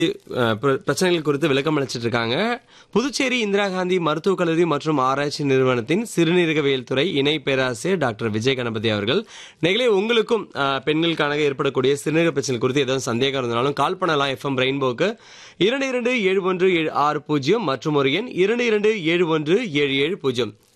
பிரச்சனைகள் குறித்து விளக்கம் அளிச்சிட்டு இருக்காங்க. புதுச்சேரி இந்திரா காந்தி மருத்துவக் கல்லூரி மற்றும் ஆராய்ச்சி நிறுவனத்தின் சிறுநீரகவியல் துறை இணை பேராசிரியர் டாக்டர் விஜய் கணபதி அவர்கள். நேயர்களே, உங்களுக்கும் பெண்களுக்கான ஏற்படக்கூடிய சிறுநீரக பிரச்சனை குறித்து ஏதாவது சந்தேகம் இருந்தாலும் கால் பண்ணலாம். FM ரெயின்போக்கு 227176 மற்றும் ஒரு எண் 227177